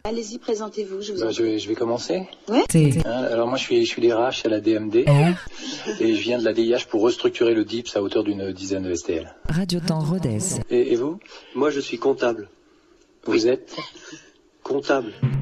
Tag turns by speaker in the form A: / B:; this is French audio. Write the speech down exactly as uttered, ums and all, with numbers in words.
A: Allez-y, présentez-vous, je vous
B: Bah,
A: en
B: je, vais, je vais commencer.
A: Ouais.
B: Hein, alors moi je suis, je suis des R H à la D M D et je viens de la D I H pour restructurer le D I P S à hauteur d'une dizaine de S T L.
C: Radio Temps Rodez.
B: Et, et vous?
D: Moi je suis comptable.
B: Vous êtes?
D: Comptable.